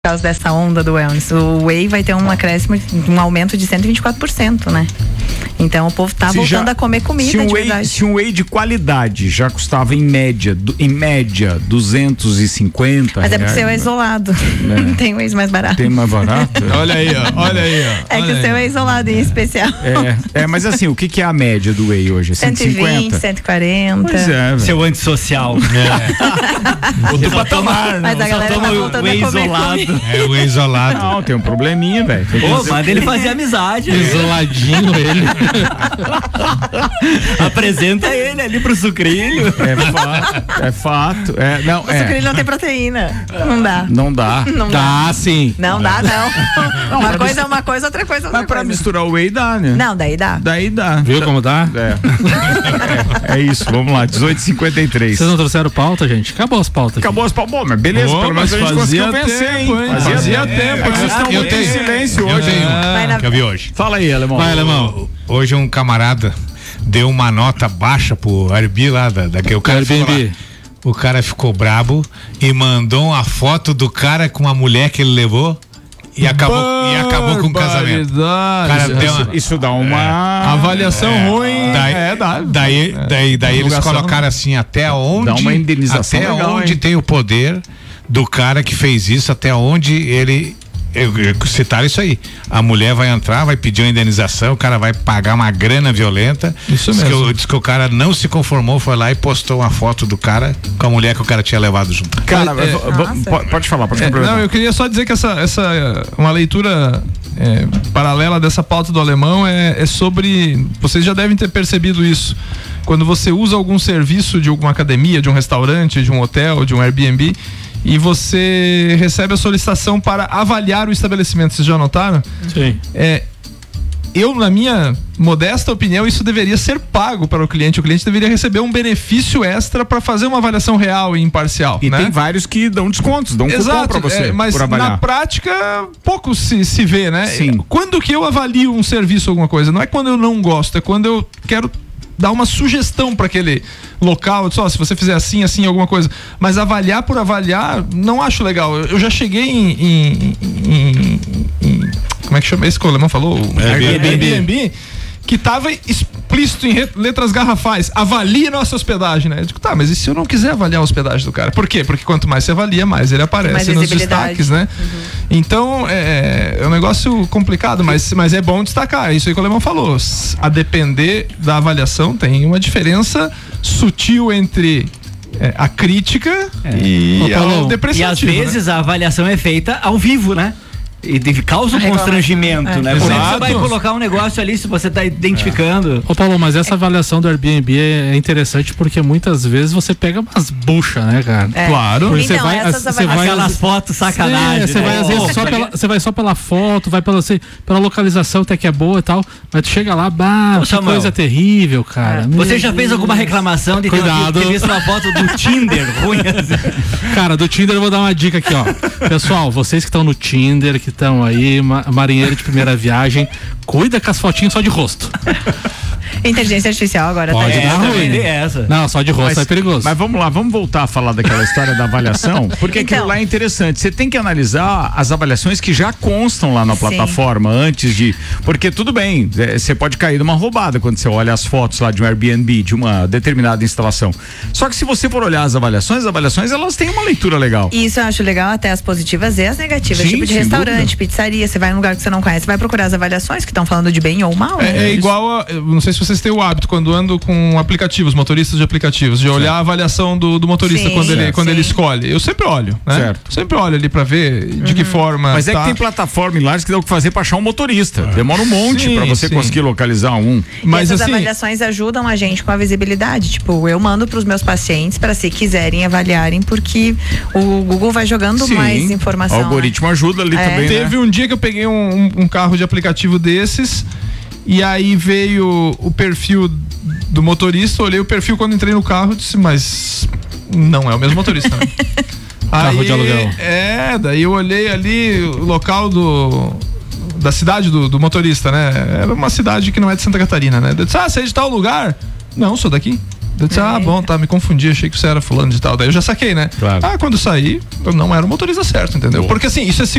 Por causa dessa onda do wellness. O whey vai ter um acréscimo, um aumento de 124%, né? Então o povo tá voltando a comer comida de verdade. Se um whey de qualidade já custava em média 250 Mas é porque o seu é isolado. Não tem whey mais barato. Tem mais barato? Olha aí, ó. É que o seu é isolado em especial. Mas assim, o que é a média do whey hoje? 120, 140. Pois é, seu antissocial. Outro patamar, mas a galera tá voltando a comer comida. É o isolado. Não, tem um probleminha, velho. Manda ele fazer amizade. Isoladinho ele. Apresenta ele ali pro sucrilho. É fato. Não, o sucrilho não tem proteína. Não dá. Não dá. Dá sim. Não dá, não. Uma coisa é uma coisa, outra coisa é outra coisa. Mas pra misturar o whey dá, né? Não, daí dá. Daí dá. Viu como dá? É isso, vamos lá, 18h53. Vocês não trouxeram pauta, gente? Acabou as pautas. Acabou as pautas. Bom, mas beleza, pelo menos a gente conseguiu vencer, hein? Fazia tempo. Vocês estão muito em silêncio hoje. Que eu vi hoje. Fala aí, Alemão. Vai, Alemão. Hoje um camarada deu uma nota baixa pro Airbnb lá, daquele o cara Airbnb. O cara ficou brabo e mandou uma foto do cara com a mulher que ele levou e acabou com o casamento. Cara, isso dá uma avaliação ruim. Daí eles colocaram assim, até onde dá uma indenização legal, onde tem o poder do cara que fez isso, até onde ele citaram isso aí. A mulher vai entrar, vai pedir uma indenização, o cara vai pagar uma grana violenta. Isso mesmo. Diz que o cara não se conformou, foi lá e postou uma foto do cara com a mulher que o cara tinha levado junto. Cara, pode falar, pode complementar. Não, eu queria só dizer que essa uma leitura paralela dessa pauta do Alemão é sobre, vocês já devem ter percebido isso, quando você usa algum serviço de alguma academia, de um restaurante, de um hotel, de um Airbnb, e você recebe a solicitação para avaliar o estabelecimento. Vocês já notaram? Sim. Eu, na minha modesta opinião, isso deveria ser pago para o cliente deveria receber um benefício extra para fazer uma avaliação real e imparcial. E né? tem vários que dão descontos, dão cupom para você. Mas por avaliar. Na prática, pouco se vê, né? Sim. Quando que eu avalio um serviço ou alguma coisa? Não é quando eu não gosto, é quando eu quero dar uma sugestão para aquele local, só se você fizer assim, alguma coisa. Mas avaliar por avaliar, não acho legal. Eu já cheguei em como é que chama esse que o Alemão falou? Airbnb, que tava explícito em letras garrafais: avalie nossa hospedagem, né? Eu digo, tá, mas e se eu não quiser avaliar a hospedagem do cara? Por quê? Porque quanto mais você avalia, mais ele aparece nos destaques, né? Então, é um negócio complicado, mas é bom destacar. Isso aí que o Alemão falou. A depender da avaliação, tem uma diferença sutil entre a crítica e o depreciativo. E às vezes a avaliação é feita ao vivo, né? E causa um constrangimento, né? Como é que você vai colocar um negócio ali se você está identificando? Ô Paulo, mas essa avaliação do Airbnb é interessante porque muitas vezes você pega umas buchas, né, cara? Claro. Então, você vai aquelas fotos sacanagem. Você vai às vezes você vai só pela foto, vai pela localização até que é boa e tal, mas tu chega lá, que coisa terrível, cara. Você já fez alguma reclamação de ter visto uma foto do Tinder ruim? Cara, do Tinder eu vou dar uma dica aqui, ó. Pessoal, vocês que estão no Tinder, que estão aí, marinheiro de primeira viagem, cuida com as fotinhas só de rosto. Inteligência artificial agora pode tá dar ruim. Não, só de rosto é perigoso. Mas vamos lá, vamos voltar a falar daquela história da avaliação, porque aquilo lá é interessante. Você tem que analisar as avaliações que já constam lá na plataforma antes de, porque tudo bem, você pode cair numa roubada quando você olha as fotos lá de um Airbnb, de uma determinada instalação. Só que se você for olhar as avaliações elas têm uma leitura legal. Isso eu acho legal, até as positivas e as negativas. Sim, tipo de restaurante, pizzaria, você vai num lugar que você não conhece, vai procurar as avaliações que estão falando de bem ou mal. É igual não sei se vocês têm o hábito, quando ando com aplicativos, motoristas de aplicativos, de olhar a avaliação do motorista quando ele escolhe. Eu sempre olho, né? Certo. Sempre olho ali pra ver de que forma. Mas é que tem plataforma em Lages que dá o que fazer pra achar um motorista. Demora um monte pra você conseguir localizar um. Mas essas avaliações ajudam a gente com a visibilidade. Tipo, eu mando pros meus pacientes pra, se quiserem, avaliarem, porque o Google vai jogando mais informação. O algoritmo ajuda ali também. Teve um dia que eu peguei um carro de aplicativo desses. E aí veio o perfil do motorista, olhei o perfil quando entrei no carro e disse, mas não é o mesmo motorista, né? Carro de aluguel. Daí eu olhei ali o local da cidade do motorista, né? Era uma cidade que não é de Santa Catarina, né? Eu disse, você é de tal lugar? Não, sou daqui. Eu disse, bom, tá, me confundi, achei que você era fulano de tal. Daí eu já saquei, né? Claro. Quando eu saí, eu não era o motorista certo, entendeu? Porque assim, isso é